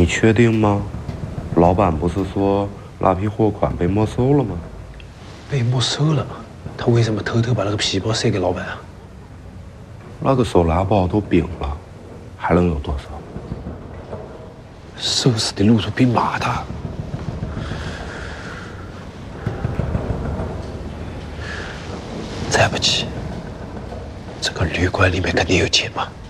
你确定吗？老板不是说那批货款被没收了吗？ 被没收了？他为什么偷偷把那个皮包塞给老板啊？ 那个手拿包都饼了，还能有多少？ 收拾的路途兵马大。再不济，这个旅馆里面肯定有钱吧？